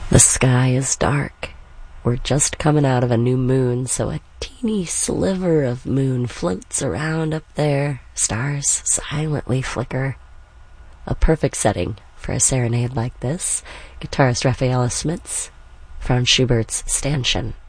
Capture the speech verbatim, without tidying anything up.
The sky is dark. We're just coming out of a new moon, so a teeny sliver of moon floats around up there. Stars silently flicker. A perfect setting for a serenade like this. Guitarist Rafaela Smits, Franz Schubert's Stanchen.